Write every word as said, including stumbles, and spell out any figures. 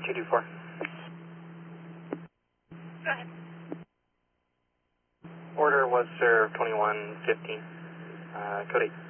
two two four. Go ahead. Order was served twenty-one fifteen. Uh, code eight.